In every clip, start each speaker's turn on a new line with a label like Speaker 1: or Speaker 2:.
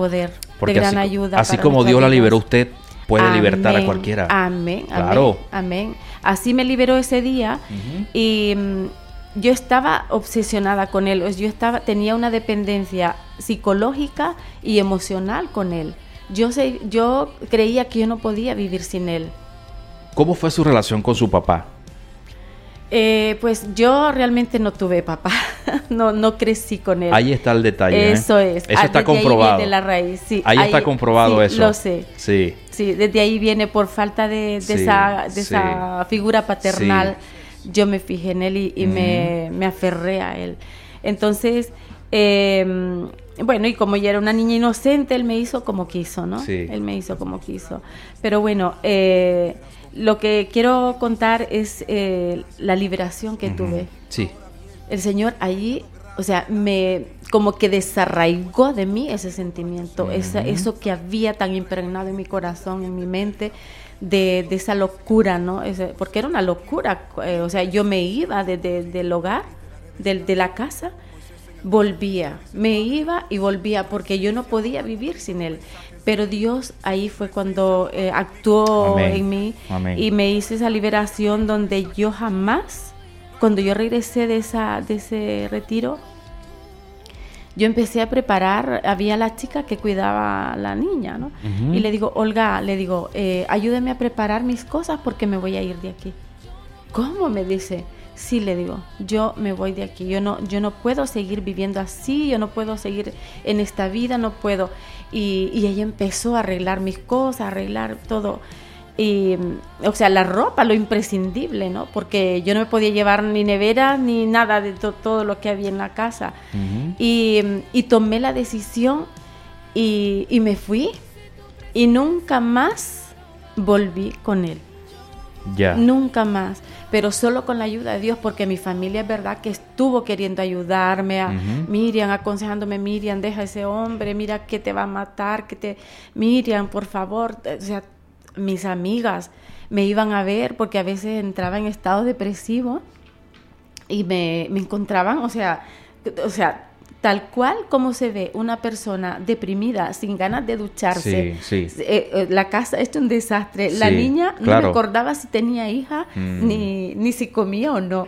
Speaker 1: poder,
Speaker 2: Porque
Speaker 1: de gran
Speaker 2: así,
Speaker 1: ayuda.
Speaker 2: así
Speaker 1: para
Speaker 2: como Dios la
Speaker 1: nuestras
Speaker 2: liberó a
Speaker 1: vidas.
Speaker 2: usted, puede libertar a
Speaker 1: Amén,
Speaker 2: cualquiera.
Speaker 1: amén,
Speaker 2: Claro.
Speaker 1: amén. Así me liberó ese día. Y yo estaba obsesionada con él. Tenía una dependencia psicológica y emocional con él. Yo creía que yo no podía vivir sin él.
Speaker 2: ¿Cómo fue su relación con su papá?
Speaker 1: Pues yo realmente no tuve papá. no crecí con él.
Speaker 2: Ahí está el detalle.
Speaker 1: Eso es.
Speaker 2: Eso está
Speaker 1: desde
Speaker 2: comprobado.
Speaker 1: Ahí viene la raíz. Sí,
Speaker 2: ahí está comprobado,
Speaker 1: sí,
Speaker 2: eso.
Speaker 1: Lo sé.
Speaker 2: Sí.
Speaker 1: Sí, desde ahí viene por falta de
Speaker 2: Sí,
Speaker 1: esa figura paternal. Yo me fijé en él y me aferré a él. Entonces, bueno, y como yo era una niña inocente, él me hizo como quiso, ¿no?
Speaker 2: Sí.
Speaker 1: Él me hizo como quiso. Pero bueno, lo que quiero contar es la liberación que tuve.
Speaker 2: Sí.
Speaker 1: El Señor allí, o sea, como que desarraigó de mí ese sentimiento, eso que había tan impregnado en mi corazón, en mi mente, de esa locura, ¿no? Porque era una locura, o sea, yo me iba del hogar, de la casa, me iba y volvía, porque yo no podía vivir sin Él. Pero Dios ahí fue cuando actuó en mí.
Speaker 2: Amén.
Speaker 1: Y me hizo esa liberación donde yo jamás, cuando yo regresé de ese retiro, yo empecé a preparar, había la chica que cuidaba a la niña, ¿no? Y le digo, Olga, ayúdame a preparar mis cosas porque me voy a ir de aquí. ¿Cómo? Me dice. Sí, le digo, yo me voy de aquí, yo no puedo seguir viviendo así, yo no puedo seguir en esta vida, no puedo. Y ella empezó a arreglar mis cosas, a arreglar todo. Y, o sea, la ropa, lo imprescindible, ¿no? Porque yo no me podía llevar ni nevera ni nada de todo lo que había en la casa. Y tomé la decisión y me fui y nunca más volví con él.
Speaker 2: Ya.
Speaker 1: Nunca más, pero solo con la ayuda de Dios, porque mi familia es verdad que estuvo queriendo ayudarme, Miriam, aconsejándome, Miriam, deja ese hombre, mira que te va a matar, Miriam, por favor, o sea, mis amigas me iban a ver porque a veces entraba en estado depresivo y me encontraban, o sea, tal cual como se ve una persona deprimida, sin ganas de ducharse.
Speaker 2: Sí.
Speaker 1: La casa es un desastre.
Speaker 2: Sí,
Speaker 1: la niña no
Speaker 2: claro.
Speaker 1: recordaba si tenía hija, ni si comía o no.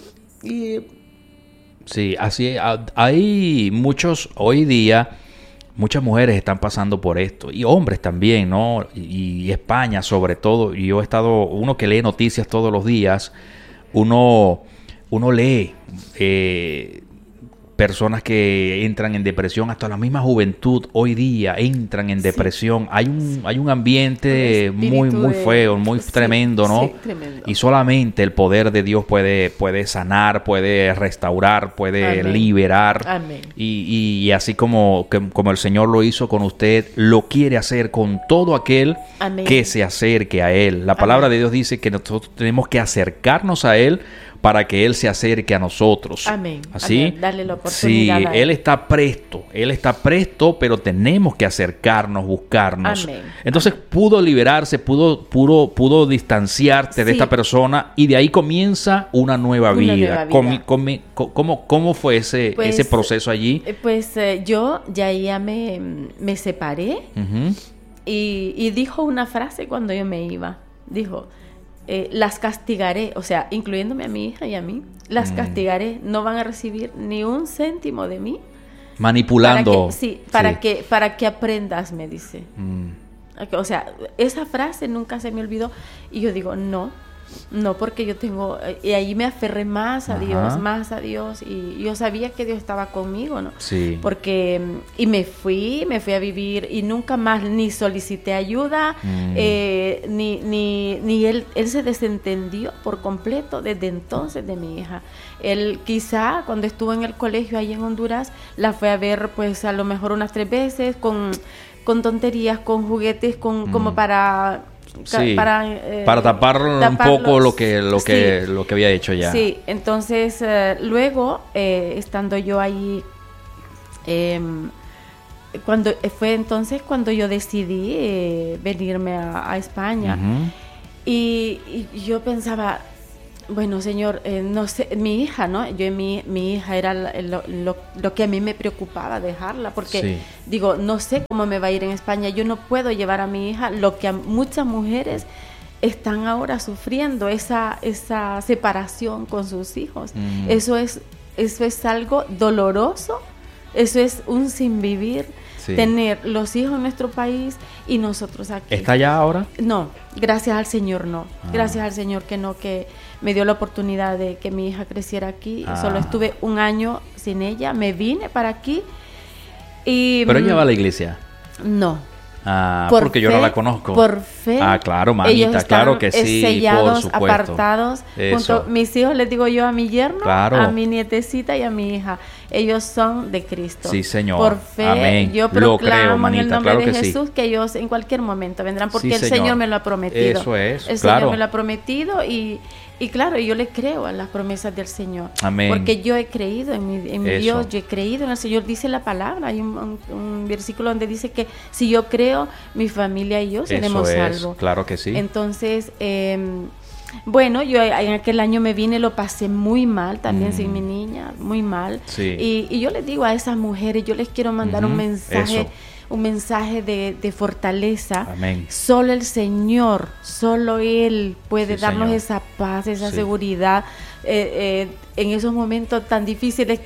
Speaker 2: Sí, así hay hoy día, muchas mujeres están pasando por esto, y hombres también, ¿no? Y España sobre todo. Y yo uno que lee noticias todos los días, uno lee personas que entran en depresión, hasta la misma juventud hoy día entran en depresión. Hay un ambiente muy feo, muy tremendo, ¿no?
Speaker 1: Sí, tremendo.
Speaker 2: Y solamente el poder de Dios puede sanar, puede restaurar, puede liberar.
Speaker 1: Amén.
Speaker 2: Y así como el Señor lo hizo con usted, lo quiere hacer con todo aquel que se acerque a Él. La palabra de Dios dice que nosotros tenemos que acercarnos a Él para que Él se acerque a nosotros.
Speaker 1: Amén.
Speaker 2: ¿Así?
Speaker 1: Amén. Dale la oportunidad.
Speaker 2: Sí, Él está presto, pero tenemos que acercarnos, buscarnos.
Speaker 1: Amén.
Speaker 2: Entonces pudo liberarse, pudo distanciarte de esta persona, y de ahí comienza una nueva vida. ¿Cómo fue ese proceso allí?
Speaker 1: Yo ya me separé y dijo una frase cuando yo me iba. Dijo, las castigaré, o sea, incluyéndome a mi hija y a mí, las castigaré, no van a recibir ni un céntimo de mí.
Speaker 2: Manipulando.
Speaker 1: Para que aprendas, me dice. O sea, esa frase nunca se me olvidó, y yo digo, no, porque yo tengo, y ahí me aferré más a Dios, y yo sabía que Dios estaba conmigo, ¿no?
Speaker 2: Sí.
Speaker 1: Porque, y me fui a vivir, y nunca más ni solicité ayuda, ni él se desentendió por completo desde entonces de mi hija. Él quizá cuando estuvo en el colegio ahí en Honduras, la fue a ver pues a lo mejor unas 3 veces, con tonterías, con juguetes, como para...
Speaker 2: Sí, para tapar un poco lo que había hecho ya.
Speaker 1: Sí, entonces luego estando yo ahí, cuando yo decidí venirme a España, y yo pensaba, Bueno, Señor, no sé, mi hija, ¿no? Mi hija era lo que a mí me preocupaba dejarla, porque
Speaker 2: Sí.
Speaker 1: digo, no sé cómo me va a ir en España, yo no puedo llevar a mi hija, lo que a muchas mujeres están ahora sufriendo, esa separación con sus hijos. Eso es algo doloroso, eso es un sinvivir,
Speaker 2: Sí.
Speaker 1: tener los hijos en nuestro país y nosotros aquí.
Speaker 2: ¿Está allá ahora?
Speaker 1: No, gracias al Señor no. Gracias al Señor que me dio la oportunidad de que mi hija creciera aquí. Solo estuve un año sin ella, me vine para aquí y...
Speaker 2: ¿Pero ella va a la iglesia?
Speaker 1: No.
Speaker 2: Porque yo no la conozco.
Speaker 1: Por fe.
Speaker 2: Claro, mamita,
Speaker 1: ellos están
Speaker 2: claro que sí,
Speaker 1: sellados,
Speaker 2: por supuesto.
Speaker 1: apartados.
Speaker 2: Eso.
Speaker 1: Junto mis hijos, les digo yo a mi yerno,
Speaker 2: Claro.
Speaker 1: a mi nietecita y a mi hija. Ellos son de Cristo.
Speaker 2: Sí, Señor.
Speaker 1: Por fe,
Speaker 2: Amén.
Speaker 1: yo
Speaker 2: Lo creo,
Speaker 1: proclamo en
Speaker 2: manita,
Speaker 1: el nombre
Speaker 2: claro
Speaker 1: de
Speaker 2: que sí.
Speaker 1: Jesús que ellos en cualquier momento vendrán, porque
Speaker 2: Sí,
Speaker 1: el
Speaker 2: Señor.
Speaker 1: Señor me lo ha prometido.
Speaker 2: Eso es,
Speaker 1: El
Speaker 2: claro.
Speaker 1: Señor me lo ha prometido y claro, yo le creo a las promesas del Señor.
Speaker 2: Amén.
Speaker 1: Porque yo he creído en mi
Speaker 2: Eso.
Speaker 1: Dios, yo he creído en el Señor. Dice la palabra, hay un versículo donde dice que si yo creo, mi familia y yo seremos
Speaker 2: Eso es,
Speaker 1: salvos.
Speaker 2: claro que sí.
Speaker 1: Entonces, bueno, yo en aquel año me vine, lo pasé muy mal, también sin mi niña, muy mal.
Speaker 2: Sí.
Speaker 1: Y yo les digo a esas mujeres, yo les quiero mandar un mensaje.
Speaker 2: Eso.
Speaker 1: Un mensaje de fortaleza.
Speaker 2: Amén.
Speaker 1: Solo el Señor, solo Él puede
Speaker 2: Sí,
Speaker 1: darnos
Speaker 2: Señor.
Speaker 1: esa paz, esa
Speaker 2: Sí.
Speaker 1: seguridad en esos momentos tan difíciles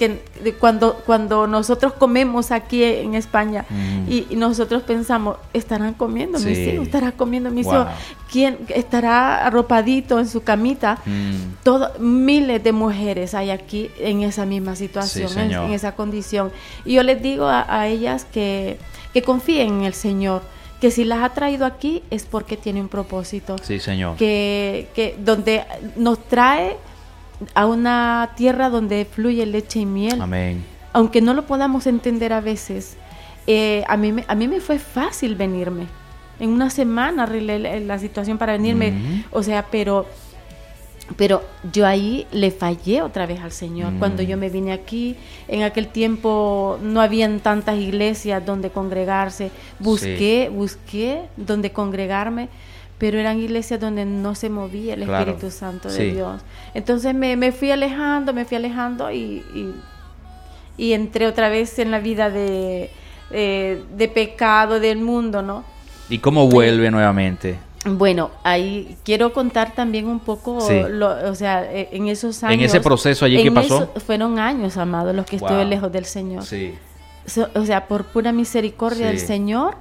Speaker 1: cuando nosotros comemos aquí en España y nosotros pensamos, estarán comiendo mis
Speaker 2: Sí.
Speaker 1: hijos, estarán comiendo mis
Speaker 2: Wow.
Speaker 1: hijos, ¿quién estará arropadito en su camita? Miles de mujeres hay aquí en esa misma situación,
Speaker 2: Sí, Señor.
Speaker 1: en esa condición. Y yo les digo a ellas que confíen en el Señor, que si las ha traído aquí es porque tiene un propósito,
Speaker 2: Sí, Señor.
Speaker 1: que donde nos trae a una tierra donde fluye leche y miel.
Speaker 2: Amén.
Speaker 1: Aunque no lo podamos entender a veces, a mí me fue fácil venirme. En una semana arreglé la situación para venirme, o sea, pero yo ahí le fallé otra vez al Señor. Cuando yo me vine aquí, en aquel tiempo no habían tantas iglesias donde congregarse. Busqué donde congregarme, pero eran iglesias donde no se movía el
Speaker 2: Claro.
Speaker 1: Espíritu Santo de
Speaker 2: Sí.
Speaker 1: Dios. Entonces me fui alejando y entré otra vez en la vida de pecado del mundo, ¿no?
Speaker 2: ¿Y cómo vuelve nuevamente?
Speaker 1: Bueno, ahí quiero contar también un poco,
Speaker 2: Sí.
Speaker 1: en esos años.
Speaker 2: En ese proceso allí, ¿qué pasó?
Speaker 1: Fueron años, amados, los que
Speaker 2: Wow.
Speaker 1: estuve lejos del Señor.
Speaker 2: Sí.
Speaker 1: O sea, por pura misericordia
Speaker 2: Sí.
Speaker 1: del Señor,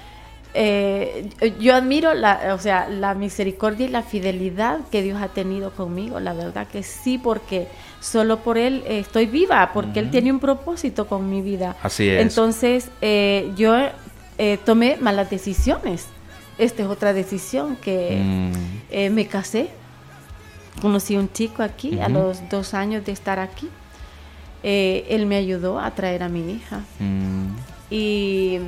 Speaker 1: yo admiro la misericordia y la fidelidad que Dios ha tenido conmigo. La verdad que sí, porque solo por Él estoy viva, porque Él tiene un propósito con mi vida.
Speaker 2: Así es.
Speaker 1: Entonces, yo tomé malas decisiones. Esta es otra decisión que me casé. Conocí a un chico aquí a los 2 años de estar aquí. Él me ayudó a traer a mi hija. Y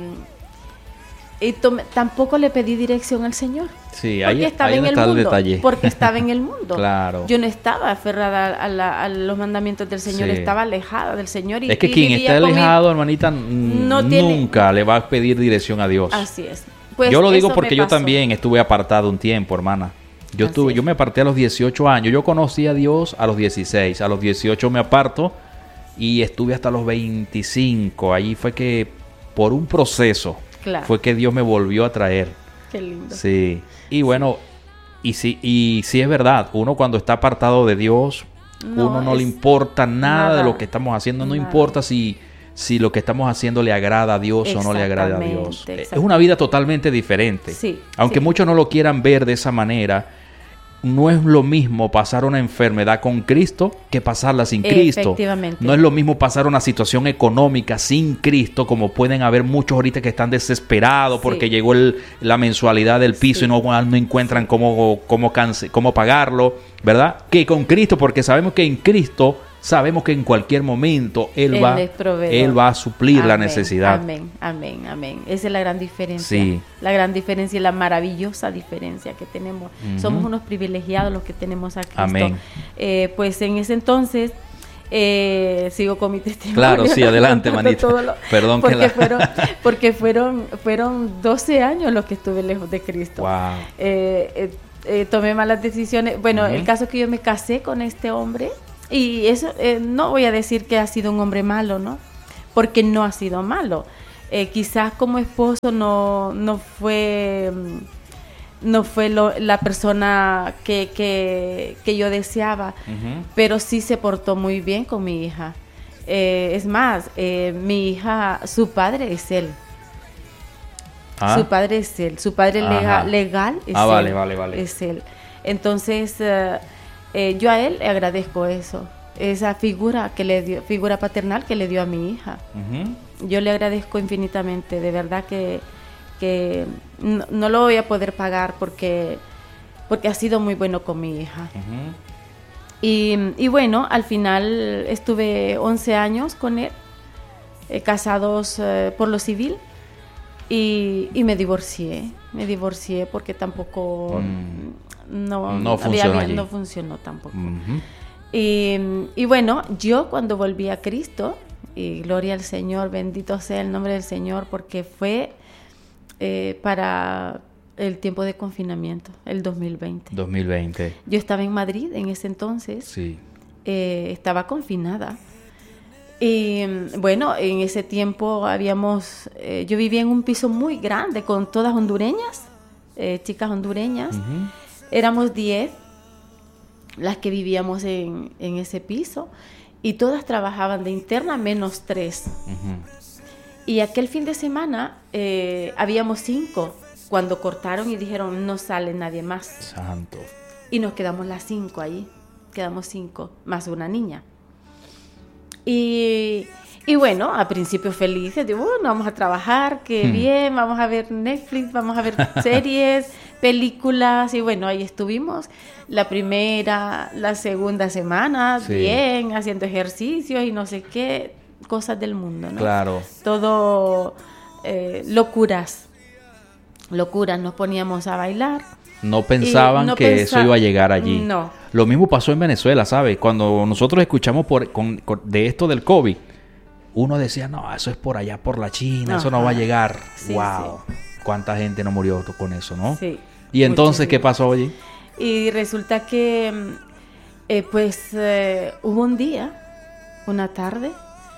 Speaker 1: tampoco le pedí dirección al Señor.
Speaker 2: Sí,
Speaker 1: Porque
Speaker 2: ahí
Speaker 1: estaba en
Speaker 2: donde
Speaker 1: el
Speaker 2: está el
Speaker 1: mundo.
Speaker 2: detalle.
Speaker 1: Porque estaba en el mundo.
Speaker 2: Claro.
Speaker 1: Yo no estaba aferrada a los mandamientos del Señor,
Speaker 2: Sí.
Speaker 1: estaba alejada del Señor.
Speaker 2: Es que quien está alejado, hermanita, nunca le va a pedir dirección a Dios.
Speaker 1: Así es. Pues
Speaker 2: yo lo digo
Speaker 1: eso
Speaker 2: porque
Speaker 1: me
Speaker 2: yo
Speaker 1: pasó.
Speaker 2: también estuve apartado un tiempo, hermana.
Speaker 1: Así
Speaker 2: Yo me aparté a los 18 años. Yo conocí a Dios a los 16. A los 18 me aparto y estuve hasta los 25. Ahí fue que, por un proceso,
Speaker 1: Claro.
Speaker 2: fue que Dios me volvió a traer.
Speaker 1: Qué lindo.
Speaker 2: Sí. Y bueno, y sí es verdad. Uno cuando está apartado de Dios, uno no le importa nada de lo que estamos haciendo. No importa si lo que estamos haciendo le agrada a Dios o no le agrada a Dios. Es una vida totalmente diferente.
Speaker 1: Sí,
Speaker 2: Aunque muchos no lo quieran ver de esa manera, no es lo mismo pasar una enfermedad con Cristo que pasarla sin Cristo.
Speaker 1: Efectivamente.
Speaker 2: No es lo mismo pasar una situación económica sin Cristo, como pueden haber muchos ahorita que están desesperados porque llegó la mensualidad del piso y no encuentran cómo pagarlo, ¿verdad? Que con Cristo, porque sabemos que en Cristo, sabemos que en cualquier momento Él va a suplir la necesidad.
Speaker 1: Amén. Esa es la gran diferencia.
Speaker 2: Sí.
Speaker 1: La gran diferencia y la maravillosa diferencia que tenemos. Somos unos privilegiados los que tenemos a Cristo.
Speaker 2: Amén.
Speaker 1: Pues en ese entonces, sigo con mi testimonio.
Speaker 2: Claro, sí, adelante, manita. Perdón
Speaker 1: porque fueron 12 años los que estuve lejos de Cristo.
Speaker 2: Wow.
Speaker 1: tomé malas decisiones. Bueno, el caso es que yo me casé con este hombre y eso, no voy a decir que ha sido un hombre malo, ¿no? Porque no ha sido malo. Quizás como esposo no fue la persona que yo deseaba, pero sí se portó muy bien con mi hija. Es más, mi hija, su padre es él. Su padre es él. Su padre legal es él.
Speaker 2: Vale.
Speaker 1: Es él. Entonces, yo a él le agradezco eso. Esa figura paternal que le dio a mi hija. Yo le agradezco infinitamente. De verdad que no lo voy a poder pagar porque ha sido muy bueno con mi hija. Y bueno, al final estuve 11 años con él, casados por lo civil, y me divorcié porque tampoco no funcionó tampoco. Y bueno, yo cuando volví a Cristo, y gloria al Señor, bendito sea el nombre del Señor, porque fue para el tiempo de confinamiento, el 2020. Yo estaba en Madrid en ese entonces.
Speaker 2: Sí.
Speaker 1: Estaba confinada. Y bueno, en ese tiempo yo vivía en un piso muy grande con todas hondureñas, chicas hondureñas. Éramos 10 las que vivíamos en ese piso y todas trabajaban de interna menos 3. Y aquel fin de semana habíamos 5 cuando cortaron y dijeron no sale nadie más.
Speaker 2: Santo.
Speaker 1: Y nos quedamos las 5 ahí. Quedamos 5, más una niña. Y bueno, a principio felices, digo, bueno, vamos a trabajar, qué bien, vamos a ver Netflix, vamos a ver series, películas, y bueno, ahí estuvimos la primera, la segunda semana, bien, haciendo ejercicios y no sé qué, cosas del mundo, ¿no?
Speaker 2: Claro.
Speaker 1: Todo locuras, nos poníamos a bailar.
Speaker 2: No pensaban que eso iba a llegar allí.
Speaker 1: No.
Speaker 2: Lo mismo pasó en Venezuela, ¿sabes? Cuando nosotros escuchamos de esto del COVID, uno decía, no, eso es por allá, por la China, eso no va a llegar.
Speaker 1: Sí,
Speaker 2: ¡Wow!
Speaker 1: Sí.
Speaker 2: ¿Cuánta gente no murió con eso, no?
Speaker 1: Sí.
Speaker 2: Y entonces,
Speaker 1: muchísimo.
Speaker 2: ¿qué pasó allí?
Speaker 1: Y resulta que, hubo un día, una tarde,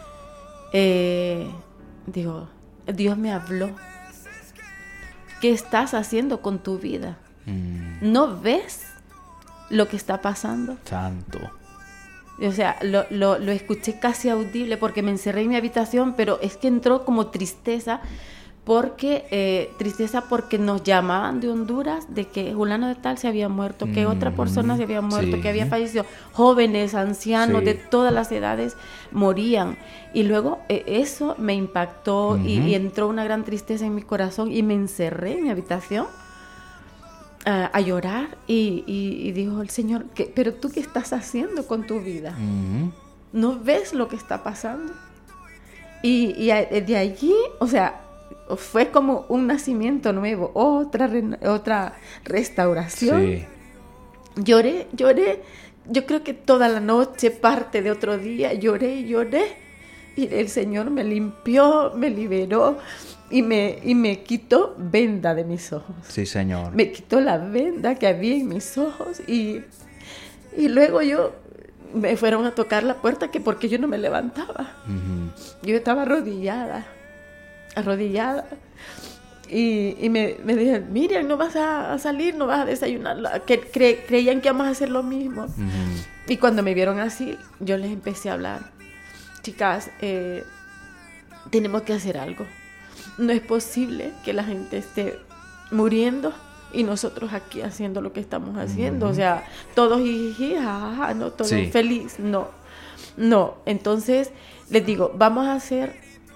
Speaker 1: Dios me habló. ¿Qué estás haciendo con tu vida? ¿No ves lo que está pasando?
Speaker 2: Santo.
Speaker 1: O sea, lo escuché casi audible porque me encerré en mi habitación, pero es que entró como tristeza porque nos llamaban de Honduras de que fulano de tal se había muerto, que otra persona se había muerto, que había fallecido, jóvenes, ancianos, de todas las edades morían. Y luego eso me impactó y entró una gran tristeza en mi corazón y me encerré en mi habitación a llorar y dijo el Señor, ¿pero tú qué estás haciendo con tu vida? ¿No ves lo que está pasando? Y de allí, o sea, fue como un nacimiento nuevo, otra restauración.
Speaker 2: Sí.
Speaker 1: Lloré, yo creo que toda la noche, parte de otro día, lloré y el Señor me limpió, me liberó y me quitó venda de mis ojos.
Speaker 2: Sí, Señor.
Speaker 1: Me quitó la venda que había en mis ojos y luego me fueron a tocar la puerta porque yo no me levantaba. Yo estaba arrodillada y me dijeron, Miriam, no vas a salir, no vas a desayunar, que creían que íbamos a hacer lo mismo. Y cuando me vieron así, yo les empecé a hablar, chicas, tenemos que hacer algo, no es posible que la gente esté muriendo y nosotros aquí haciendo lo que estamos haciendo, o sea, todos jiji, jajaja, no, todos feliz, no, entonces les digo, vamos a hacerle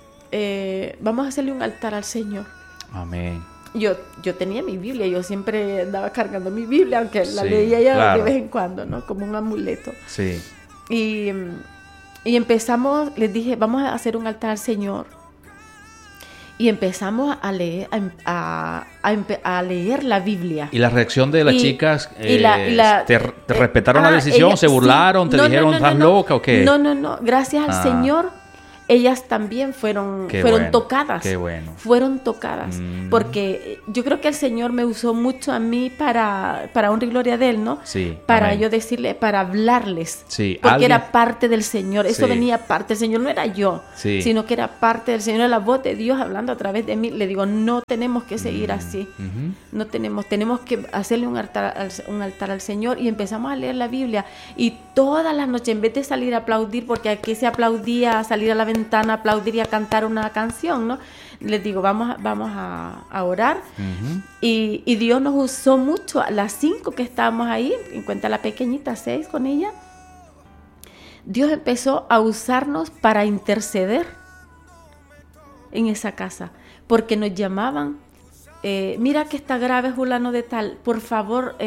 Speaker 1: un altar al Señor.
Speaker 2: Amén.
Speaker 1: Yo tenía mi Biblia, yo siempre andaba cargando mi Biblia, aunque la leía ya de vez en cuando, ¿no? Como un amuleto.
Speaker 2: Sí.
Speaker 1: Y empezamos, les dije, vamos a hacer un altar al Señor. Y empezamos a leer, a leer la Biblia.
Speaker 2: ¿Y la reacción de las chicas? ¿Te respetaron la decisión?
Speaker 1: Ellas,
Speaker 2: ¿Se burlaron? ¿Te dijeron, estás loca o qué?
Speaker 1: No. Gracias al Señor, ellas también fueron tocadas.
Speaker 2: Qué bueno.
Speaker 1: Fueron tocadas. Porque yo creo que el Señor me usó mucho a mí para honra y gloria de Él, ¿no?
Speaker 2: Sí.
Speaker 1: Para
Speaker 2: amén.
Speaker 1: yo decirle, para hablarles.
Speaker 2: Sí.
Speaker 1: Porque era parte del Señor. Eso
Speaker 2: Sí.
Speaker 1: venía parte del Señor. No era yo,
Speaker 2: Sí.
Speaker 1: sino que era parte del Señor. Era la voz de Dios hablando a través de mí. Le digo, no tenemos que seguir así. No tenemos que hacerle un altar al Señor. Y empezamos a leer la Biblia. Y todas las noches, en vez de salir a aplaudir, porque aquí se aplaudía, salir a la ventana, aplaudir y a cantar una canción, ¿no? Les digo, vamos a orar. Y Dios nos usó mucho. A las 5 que estábamos ahí, en cuenta la pequeñita, 6 con ella, Dios empezó a usarnos para interceder en esa casa, porque nos llamaban, mira que está grave fulano de tal, por favor,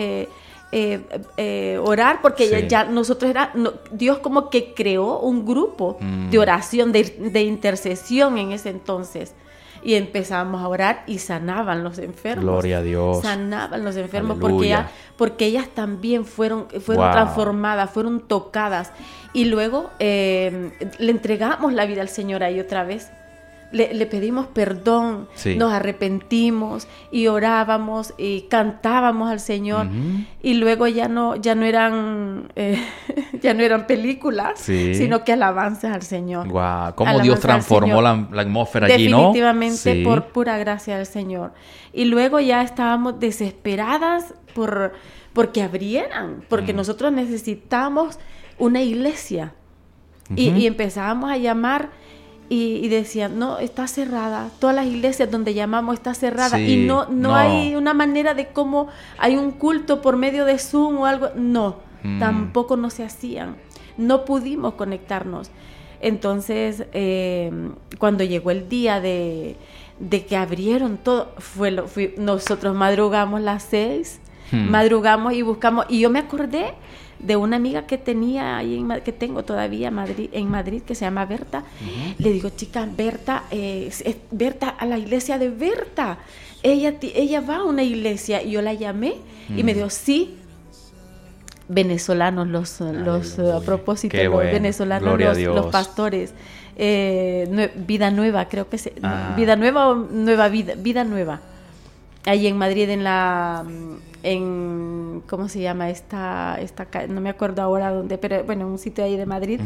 Speaker 1: orar, porque
Speaker 2: Sí.
Speaker 1: ya nosotros Dios como que creó un grupo de oración, de intercesión en ese entonces, y empezábamos a orar y sanaban los enfermos.
Speaker 2: Gloria a Dios.
Speaker 1: Sanaban los enfermos
Speaker 2: Aleluya.
Speaker 1: porque ellas también fueron
Speaker 2: Wow.
Speaker 1: transformadas, fueron tocadas, y luego le entregamos la vida al Señor ahí otra vez. Le pedimos perdón,
Speaker 2: Sí.
Speaker 1: nos arrepentimos y orábamos y cantábamos al Señor. Y luego ya no eran ya no eran películas,
Speaker 2: Sí.
Speaker 1: sino que alabanzas al Señor.
Speaker 2: Wow, cómo
Speaker 1: Alabanza
Speaker 2: Dios
Speaker 1: al
Speaker 2: transformó
Speaker 1: Señor.
Speaker 2: la atmósfera allí, ¿no?
Speaker 1: Definitivamente,
Speaker 2: Sí.
Speaker 1: por pura gracia del Señor. Y luego ya estábamos desesperadas porque abrieran, porque nosotros necesitamos una iglesia. Y empezábamos a llamar y decían, no, está cerrada. Todas las iglesias donde llamamos está cerrada.
Speaker 2: Sí,
Speaker 1: Y no
Speaker 2: no.
Speaker 1: hay una manera de cómo hay un culto por medio de Zoom o algo. No, tampoco no se hacían. No pudimos conectarnos. Entonces, cuando llegó el día de que abrieron todo, nosotros madrugamos las 6, madrugamos y buscamos. Y yo me acordé de una amiga que tenía ahí que tengo todavía en Madrid, que se llama Berta. Le digo, chica, Berta, Berta, a la iglesia de Berta. Ella va a una iglesia. Y yo la llamé y me dijo, sí. Venezolanos a propósito,
Speaker 2: Qué
Speaker 1: los
Speaker 2: bueno.
Speaker 1: venezolanos,
Speaker 2: Gloria a Dios.
Speaker 1: los pastores. Vida Nueva, creo que Vida Nueva o Nueva Vida, Vida Nueva. Ahí en Madrid, ¿cómo se llama esta no me acuerdo ahora dónde, pero bueno, un sitio ahí de Madrid.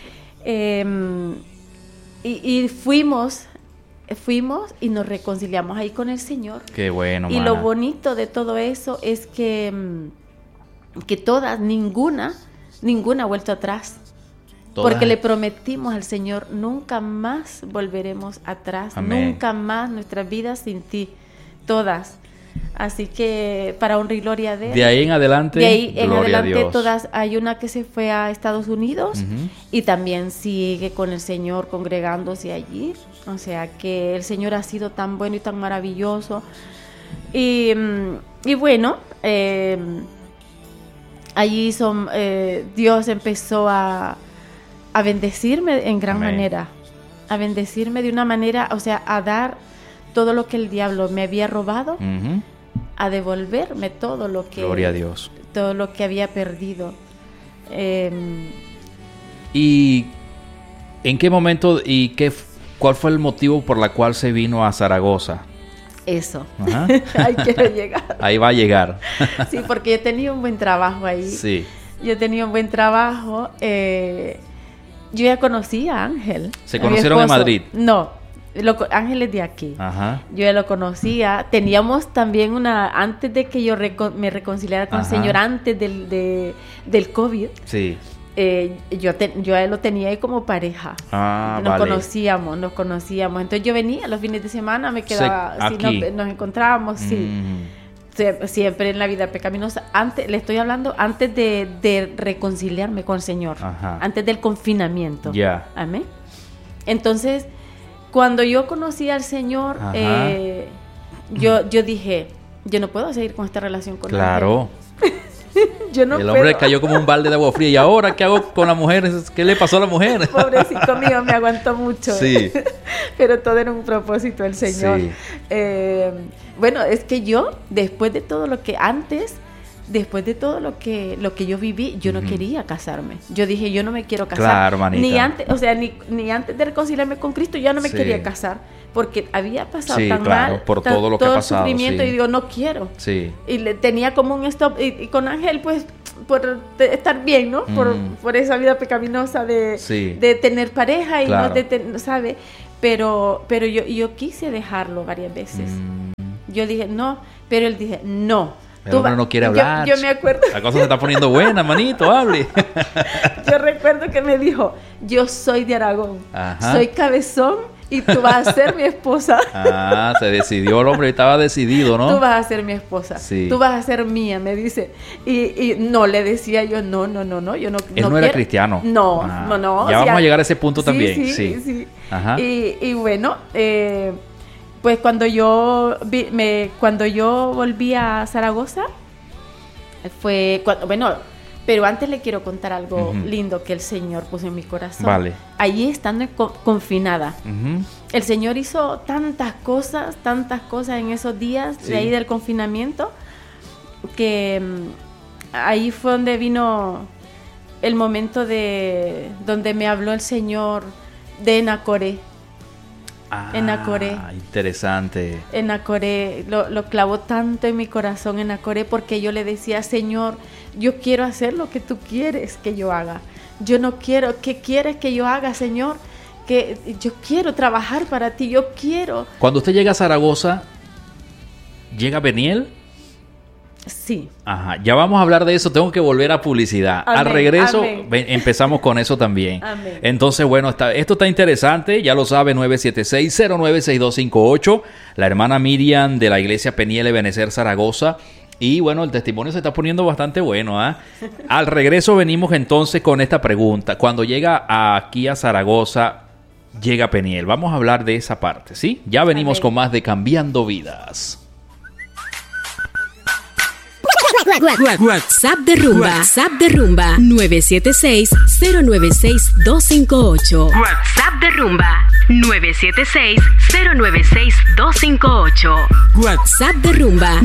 Speaker 1: Y fuimos y nos reconciliamos ahí con el Señor.
Speaker 2: Qué bueno,
Speaker 1: Y
Speaker 2: mana.
Speaker 1: lo bonito de todo eso es que todas, ninguna ha vuelto atrás.
Speaker 2: Todas.
Speaker 1: Porque le prometimos al Señor, nunca más volveremos atrás.
Speaker 2: Amén.
Speaker 1: Nunca más nuestras vidas sin ti. Todas. Así que para honra y gloria de Él.
Speaker 2: De ahí en adelante,
Speaker 1: De ahí en
Speaker 2: gloria a
Speaker 1: adelante
Speaker 2: Dios.
Speaker 1: todas. Hay una que se fue a Estados Unidos y también sigue con el Señor congregándose allí. O sea que el Señor ha sido tan bueno y tan maravilloso. Y bueno, allí Dios empezó a bendecirme en gran
Speaker 2: Amén.
Speaker 1: manera. A bendecirme de una manera, o sea, a dar todo lo que el diablo me había robado, a devolverme todo lo que
Speaker 2: Gloria a Dios.
Speaker 1: todo lo que había perdido.
Speaker 2: ¿Y en qué momento y cuál fue el motivo por la cual se vino a Zaragoza?
Speaker 1: Eso.
Speaker 2: Ajá.
Speaker 1: Ahí quiero llegar.
Speaker 2: Ahí va a llegar.
Speaker 1: Sí, porque yo tenía un buen trabajo ahí.
Speaker 2: Sí.
Speaker 1: Yo tenía un buen trabajo. Yo ya conocí a Ángel.
Speaker 2: ¿Se
Speaker 1: a mi
Speaker 2: conocieron en
Speaker 1: esposo.
Speaker 2: Madrid?
Speaker 1: No, Ángel es de aquí.
Speaker 2: Ajá.
Speaker 1: Yo ya lo conocía. Teníamos también antes de que yo me reconciliara con
Speaker 2: Ajá.
Speaker 1: el Señor, antes del COVID,
Speaker 2: Sí.
Speaker 1: yo a él lo tenía ahí como pareja.
Speaker 2: Ah,
Speaker 1: Nos
Speaker 2: vale.
Speaker 1: conocíamos. Entonces yo venía los fines de semana, me quedaba,
Speaker 2: aquí.
Speaker 1: nos encontrábamos, sí. Siempre en la vida pecaminosa. Le estoy hablando antes de reconciliarme con el Señor.
Speaker 2: Ajá.
Speaker 1: Antes del confinamiento.
Speaker 2: Ya.
Speaker 1: Amén. Entonces, cuando yo conocí al Señor,
Speaker 2: Ajá.
Speaker 1: yo dije, yo no puedo seguir con esta relación con
Speaker 2: Claro.
Speaker 1: Ángel. Yo no
Speaker 2: El hombre
Speaker 1: puedo.
Speaker 2: cayó como un balde de agua fría. ¿Y ahora qué hago con la mujer? ¿Qué le pasó a la mujer?
Speaker 1: Pobrecito mío, me aguantó mucho.
Speaker 2: Sí.
Speaker 1: Pero todo era un propósito del Señor.
Speaker 2: Sí.
Speaker 1: Bueno, es que yo, después de todo lo que antes, después de todo lo que yo viví, yo no quería casarme. Yo dije, yo no me quiero casar.
Speaker 2: Claro, manita.
Speaker 1: Ni antes, o sea, ni antes de reconciliarme con Cristo, ya no me quería casar. Porque había pasado tan mal,
Speaker 2: por todo lo que ha pasado,
Speaker 1: el sufrimiento, y digo, no quiero.
Speaker 2: Sí.
Speaker 1: Y tenía como un stop, y con Ángel, pues, por estar bien, ¿no? Por esa vida pecaminosa de tener pareja y
Speaker 2: claro.
Speaker 1: no ¿sabe? Pero yo quise dejarlo varias veces. Yo dije, no, pero él dije, no.
Speaker 2: Pero uno no quiere hablar.
Speaker 1: Yo me acuerdo.
Speaker 2: La cosa se está poniendo buena, manito, hable.
Speaker 1: Yo recuerdo que me dijo, yo soy de Aragón, soy cabezón, y tú vas a ser mi esposa.
Speaker 2: Se decidió el hombre, estaba decidido, ¿no?
Speaker 1: Tú vas a ser mi esposa,
Speaker 2: sí.
Speaker 1: Tú vas a ser mía, me dice. Y no, le decía yo, no, yo no.
Speaker 2: Él no era cristiano.
Speaker 1: No.
Speaker 2: Ya vamos a llegar a ese punto también.
Speaker 1: Sí.
Speaker 2: Ajá.
Speaker 1: Y bueno, pues cuando yo volví a Zaragoza, pero antes le quiero contar algo lindo que el Señor puso en mi corazón.
Speaker 2: Vale.
Speaker 1: Allí estando confinada, el Señor hizo tantas cosas en esos días de ahí del confinamiento, que ahí fue donde vino el momento donde me habló el Señor de Enacoré.
Speaker 2: Interesante.
Speaker 1: Enacoré, lo clavó tanto en mi corazón, Enacoré, porque yo le decía, Señor, yo quiero hacer lo que tú quieres que yo haga. Yo no quiero, ¿qué quieres que yo haga, Señor? Que yo quiero trabajar para ti, yo quiero.
Speaker 2: Cuando usted llega a Zaragoza, ¿llega Peniel?
Speaker 1: Sí.
Speaker 2: Ya vamos a hablar de eso. Tengo que volver a publicidad.
Speaker 1: Amén,
Speaker 2: Al regreso empezamos con eso también.
Speaker 1: Amén.
Speaker 2: Entonces, bueno, esto está interesante. Ya lo sabe, 976-096258. La hermana Miriam de la iglesia Peniel Ebenezer Zaragoza. Y bueno, el testimonio se está poniendo bastante bueno. Al regreso venimos entonces con esta pregunta. Cuando llega aquí a Zaragoza, llega Peniel. Vamos a hablar de esa parte, ¿sí? Ya venimos con más de Cambiando Vidas.
Speaker 3: WhatsApp de Rumba 976-096-258. WhatsApp de Rumba 976-096-258. WhatsApp de Rumba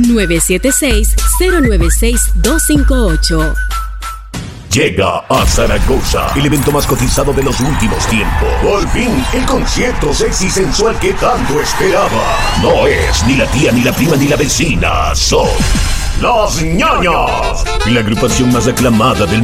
Speaker 3: 976-096-258.
Speaker 4: Llega a Zaragoza el evento más cotizado de los últimos tiempos. Por fin, el concierto sexy sensual que tanto esperaba. No es ni la tía, ni la prima, ni la vecina. Son Los Ñoños, la agrupación más aclamada del